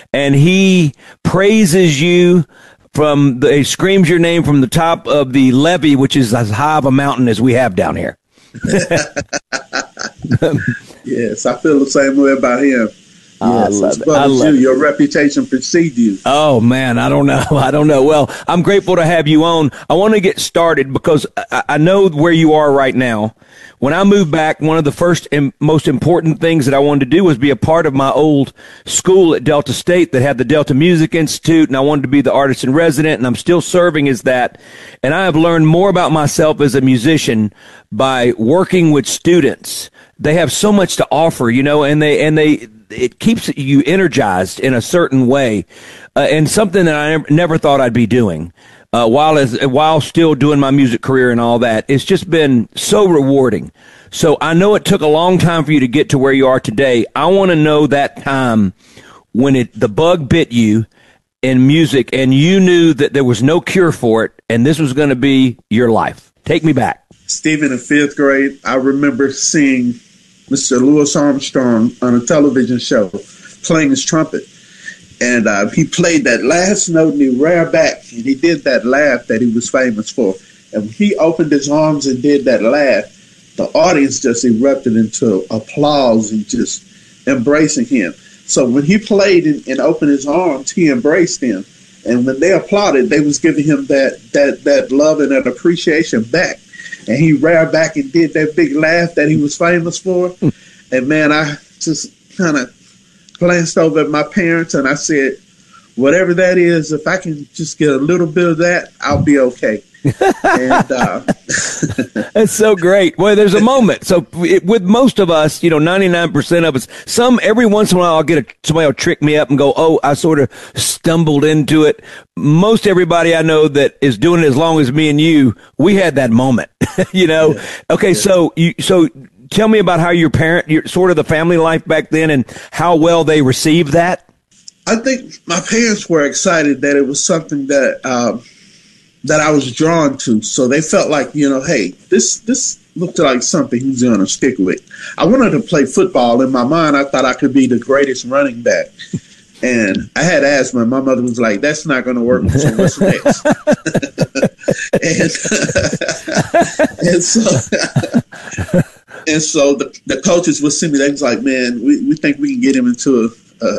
and he praises you he screams your name from the top of the levee, which is as high of a mountain as we have down here. Yes, I feel the same way about him. I love it. Your reputation precedes you. Oh, man, I don't know. Well, I'm grateful to have you on. I want to get started because I know where you are right now. When I moved back, one of the first and most important things that I wanted to do was be a part of my old school at Delta State that had the Delta Music Institute, and I wanted to be the artist in resident, and I'm still serving as that. And I have learned more about myself as a musician by working with students. They have so much to offer, and it keeps you energized in a certain way, and something that I never thought I'd be doing. While still doing my music career and all that, it's just been so rewarding. So I know it took a long time for you to get to where you are today. I want to know that time when the bug bit you in music and you knew that there was no cure for it and this was going to be your life. Take me back. Stephen, in 5th grade, I remember seeing Mr. Louis Armstrong on a television show playing his trumpet. And he played that last note and he reared back and he did that laugh that he was famous for. And when he opened his arms and did that laugh, the audience just erupted into applause and just embracing him. So when he played and opened his arms, he embraced them. And when they applauded, they was giving him that love and that appreciation back. And he reared back and did that big laugh that he was famous for. And man, I just kind of glanced over at my parents and I said, whatever that is, if I can just get a little bit of that, I'll be okay. And that's so great. Well, there's a moment. So with most of us, 99% of us, every once in a while I'll get somebody will trick me up and go, oh, I sort of stumbled into it. Most everybody I know that is doing it as long as me and you, we had that moment, Yeah. Okay. Yeah. So tell me about how your sort of the family life back then and how well they received that. I think my parents were excited that it was something that I was drawn to. So they felt like, hey, this looked like something he's going to stick with. I wanted to play football. In my mind, I thought I could be the greatest running back. And I had asthma. My mother was like, that's not going to work. So what's next? And so the coaches would see me. They was like, man, we think we can get him into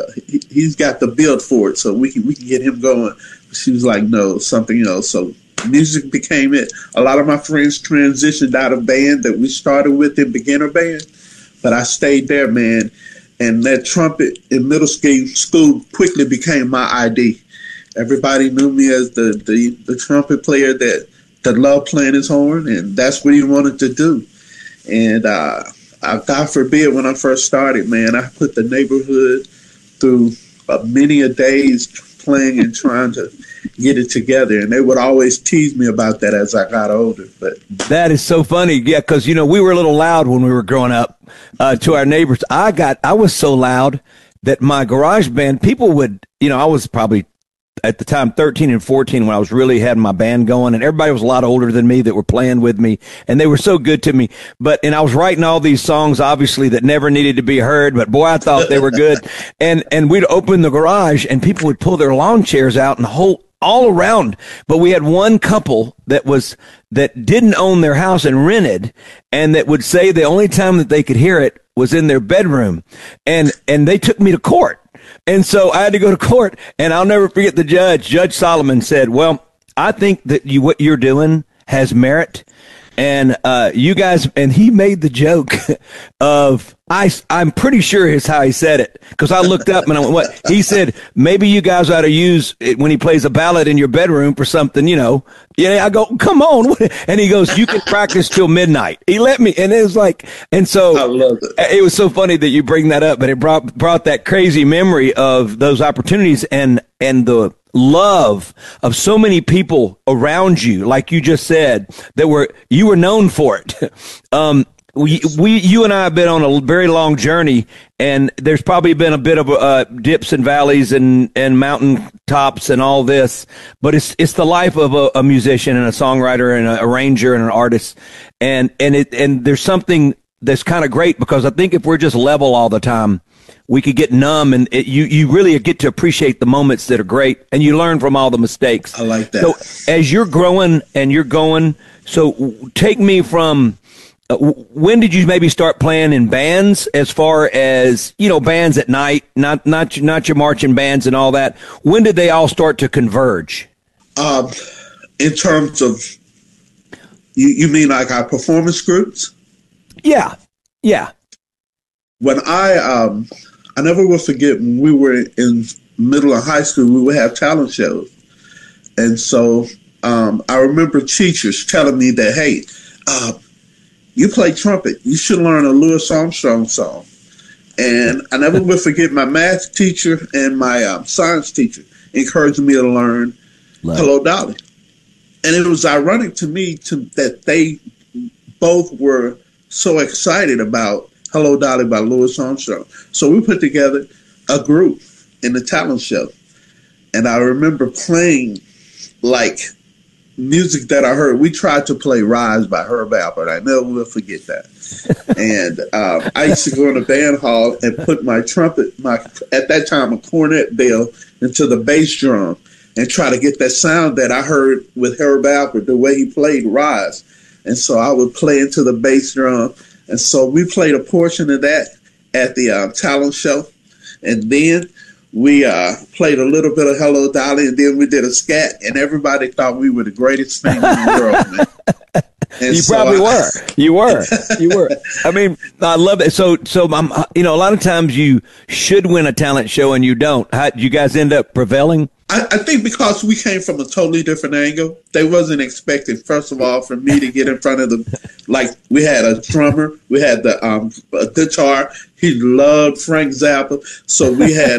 he's got the build for it, so we can get him going. She was like, no, something else. So music became it. A lot of my friends transitioned out of band that we started with in beginner band, but I stayed there, man. And that trumpet in middle school quickly became my ID. Everybody knew me as the trumpet player that loved playing his horn, and that's what he wanted to do. And God forbid, when I first started, man, I put the neighborhood through many a days playing and trying to get it together. And they would always tease me about that as I got older. But that is so funny. Yeah, because, we were a little loud when we were growing up to our neighbors. I was so loud that my garage band, people would, I was probably at the time 13 and 14 when I was really had my band going, and everybody was a lot older than me that were playing with me, and they were so good to me. And I was writing all these songs, obviously, that never needed to be heard, but boy, I thought they were good. And we'd open the garage and people would pull their lawn chairs out and all around. But we had one couple that didn't own their house and rented, and that would say the only time that they could hear it was in their bedroom. And they took me to court. And so I had to go to court, and I'll never forget the judge. Judge Solomon said, well, I think that what you're doing has merit. And you guys, and he made the joke of, I'm pretty sure is how he said it, because I looked up and I went, what? He said, maybe you guys ought to use it when he plays a ballad in your bedroom for something, Yeah, I go, come on. And he goes, you can practice till midnight. He let me, and it was like, and so I love it. It was so funny that you bring that up, but it brought that crazy memory of those opportunities and the love of so many people around you, like you just said, you were known for it. You and I have been on a very long journey, and there's probably been a bit of dips and valleys and mountain tops and all this, but it's the life of a musician and a songwriter and an arranger and an artist, and there's something that's kind of great, because I think if we're just level all the time, we could get numb, and you really get to appreciate the moments that are great, and you learn from all the mistakes. I like that. So as you're growing and you're going, so take me from when did you maybe start playing in bands, as far as, you know, bands at night, not your marching bands and all that? When did they all start to converge? In terms of, you mean like our performance groups? Yeah. When I never will forget when we were in middle of high school, we would have talent shows. And so I remember teachers telling me that, hey, you play trumpet, you should learn a Louis Armstrong song. And I never will forget my math teacher and my science teacher encouraged me to learn Hello, Dolly. And it was ironic to me that they both were so excited about Hello, Dolly by Louis Armstrong. So we put together a group in the talent show. And I remember playing like music that I heard. We tried to play Rise by Herb Alpert. I never will forget that. And I used to go in the band hall and put my trumpet, at that time, a cornet bell, into the bass drum and try to get that sound that I heard with Herb Alpert, the way he played Rise. And so I would play into the bass drum. And so we played a portion of that at the talent show. And then we played a little bit of Hello, Dolly, and then we did a scat, and everybody thought we were the greatest thing in the world, man. And you probably were. You were. I mean, I love it. So I'm, you know, a lot of times you should win a talent show and you don't. How did you guys end up prevailing? I think because we came from a totally different angle. They wasn't expecting, first of all, for me to get in front of like, we had a drummer, we had the a guitar. He loved Frank Zappa. So we had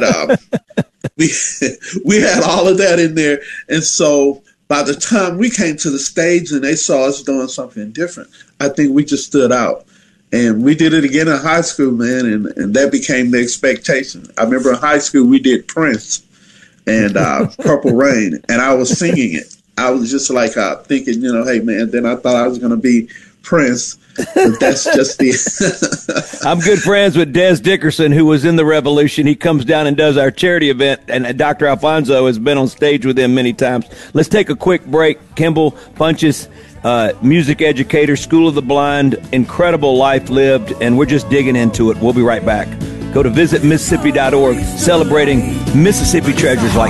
we had all of that in there. And so by the time we came to the stage and they saw us doing something different, I think we just stood out. And we did it again in high school, man, and that became the expectation. I remember in high school we did Prince and Purple Rain, and I was singing it. I was just like thinking, you know, hey, man, then I thought I was going to be Prince, but that's just the... I'm good friends with Des Dickerson, who was in the Revolution. He comes down and does our charity event, and Dr. Alfonso has been on stage with him many times. Let's take a quick break. Kimball Funches, music educator, School of the Blind, incredible life lived, and we're just digging into it. We'll be right back. Go to visitmississippi.org, celebrating Mississippi treasures like